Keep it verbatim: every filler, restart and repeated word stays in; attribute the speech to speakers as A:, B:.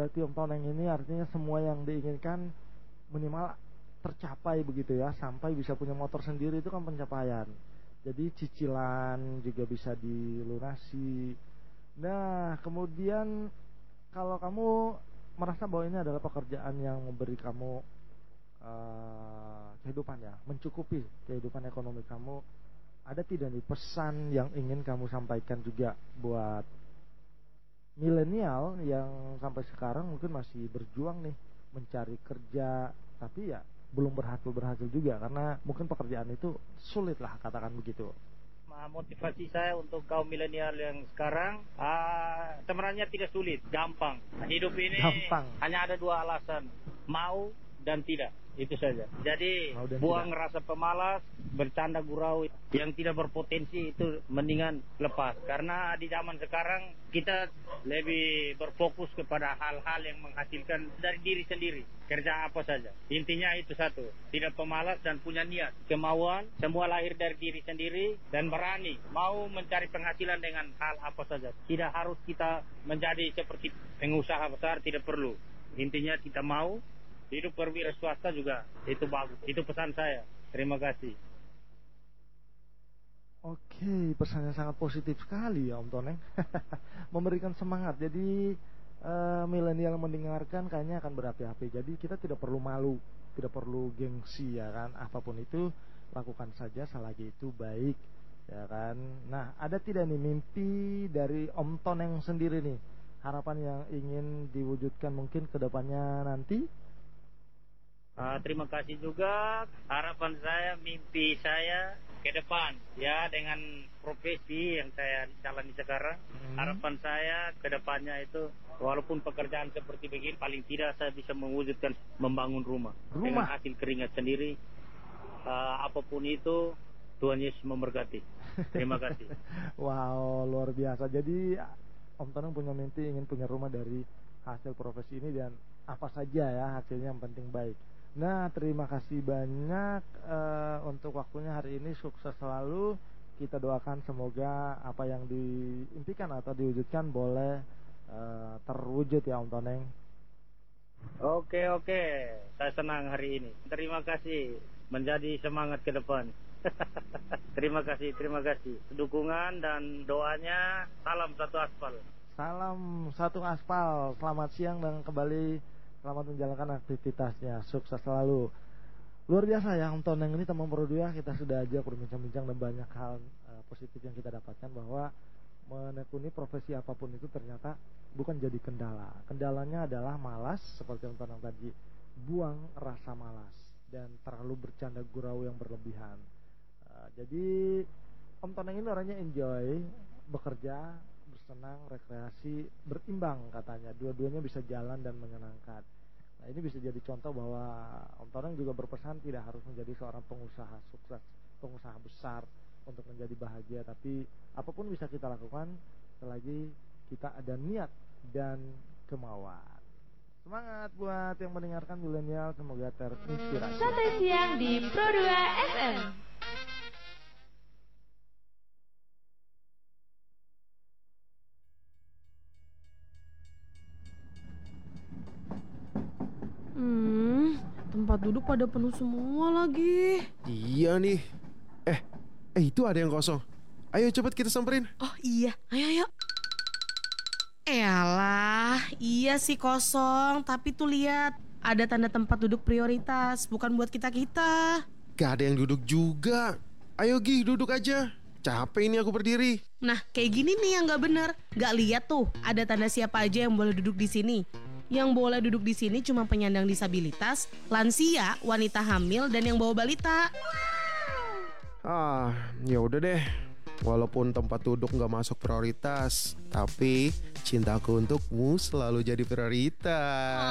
A: berarti Om Toneng ini artinya semua yang diinginkan minimal tercapai begitu ya, sampai bisa punya motor sendiri itu kan pencapaian. Jadi cicilan juga bisa dilunasi. Nah, kemudian kalau kamu merasa bahwa ini adalah pekerjaan yang memberi kamu uh, kehidupan ya, mencukupi kehidupan ekonomi kamu, ada tidak nih pesan yang ingin kamu sampaikan juga buat milenial yang sampai sekarang mungkin masih berjuang nih mencari kerja, tapi ya belum berhasil-berhasil juga karena mungkin pekerjaan itu sulit lah, katakan begitu.
B: Motivasi saya untuk kaum milenial yang sekarang, ah, sebenarnya tidak sulit, gampang. Hidup ini gampang. Hanya ada dua alasan, mau dan tidak, itu saja. Jadi buang tidak. Rasa pemalas, bercanda gurau yang tidak berpotensi itu mendingan lepas. Karena di zaman sekarang kita lebih berfokus kepada hal-hal yang menghasilkan dari diri sendiri. Kerja apa saja. Intinya itu satu, tidak pemalas dan punya niat. Kemauan, semua lahir dari diri sendiri dan berani. Mau mencari penghasilan dengan hal apa saja. Tidak harus kita menjadi seperti pengusaha besar, tidak perlu. Intinya kita mau hidup berwira swasta juga, itu bagus. Itu pesan saya. Terima kasih.
A: Oke, pesannya sangat positif sekali ya Om Toneng. Memberikan semangat. Jadi uh, milenial mendengarkan kayaknya akan berapi-api. Jadi kita tidak perlu malu, tidak perlu gengsi ya kan. Apapun itu lakukan saja selagi itu baik ya kan. Nah, ada tidak nih mimpi dari Om Toneng sendiri nih, harapan yang ingin diwujudkan mungkin ke depannya nanti?
B: Uh, terima kasih juga. Harapan saya, mimpi saya ke depan ya, dengan profesi yang saya jalani sekarang, hmm. harapan saya ke depannya itu walaupun pekerjaan seperti begini, paling tidak saya bisa mewujudkan membangun rumah, rumah. dengan hasil keringat sendiri. Uh, apapun itu, Tuhan Yesus memberkati. Terima kasih.
A: Wow, luar biasa. Jadi Om Toneng punya mimpi ingin punya rumah dari hasil profesi ini, dan apa saja ya hasilnya yang penting baik. Nah, terima kasih banyak uh, untuk waktunya hari ini. Sukses selalu. Kita doakan semoga apa yang diimpikan atau diwujudkan boleh uh, terwujud ya Om Toneng.
B: Oke oke, saya senang hari ini. Terima kasih, menjadi semangat ke depan. Terima kasih, terima kasih. Dukungan dan doanya. Salam satu aspal.
A: Salam satu aspal. Selamat siang dan kembali selamat menjalankan aktivitasnya. Sukses selalu. Luar biasa ya Om Toneng ini, teman berdua. Kita sudah aja berbincang-bincang dan banyak hal uh, positif yang kita dapatkan, bahwa menekuni profesi apapun itu ternyata bukan jadi kendala. Kendalanya adalah malas, seperti Om Toneng tadi. Buang rasa malas dan terlalu bercanda gurau yang berlebihan. Uh, jadi Om Toneng ini orangnya enjoy bekerja, bersenang, rekreasi, berimbang katanya. Dua-duanya bisa jalan dan menyenangkan. Nah, ini bisa jadi contoh bahwa Om Toneng juga berpesan tidak harus menjadi seorang pengusaha sukses, pengusaha besar untuk menjadi bahagia. Tapi apapun bisa kita lakukan selagi kita ada niat dan kemauan. Semangat buat yang mendengarkan milenial, semoga terinspirasi.
C: Sate siang di Pro dua F M.
D: Hmm, tempat duduk pada penuh semua lagi.
E: Iya nih. Eh, eh itu ada yang kosong. Ayo cepet kita samperin.
D: Oh iya, ayo ayo. Eyalah, iya sih kosong. Tapi tuh lihat, ada tanda tempat duduk prioritas, bukan buat kita-kita.
E: Gak ada yang duduk juga. Ayo Gi, duduk aja. Capek ini aku berdiri.
D: Nah, kayak gini nih yang gak bener. Gak lihat tuh, ada tanda siapa aja yang boleh duduk di sini. Yang boleh duduk di sini cuma penyandang disabilitas, lansia, wanita hamil, dan yang bawa balita.
E: Ah, ya udah deh. Walaupun tempat duduk nggak masuk prioritas, tapi cintaku untukmu selalu jadi prioritas.